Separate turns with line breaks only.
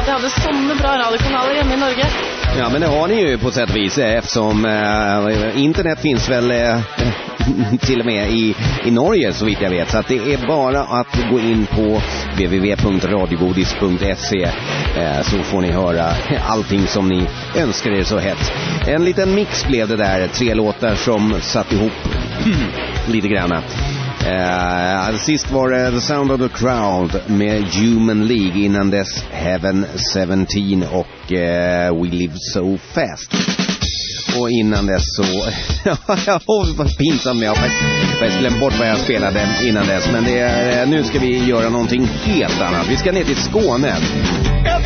att jag hade sådana bra radiokanaler hemma i Norge.
Ja, men det har ni ju på sätt och vis, eftersom internet finns väl till och med i Norge så vitt jag vet. Så att det är bara att gå in på www.radiogodis.se så får ni höra allting som ni önskar er så hett. En liten mix blev det där, 3 låtar som satt ihop lite granna. Sist var det The Sound of the Crowd med Human League, innan dess Heaven 17 och We Live So Fast. Och innan dess så vad pinsamt, jag har glömt bort vad jag spelade innan dess. Men nu ska vi göra någonting helt annat. Vi ska ner till Skåne.